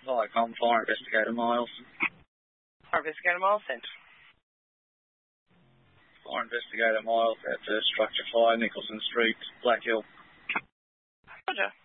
Viacom, Fire Investigator Miles. Fire Investigator Miles, sent. Fire Investigator Miles at Structure Fire, Nicholson Street, Black Hill. Roger.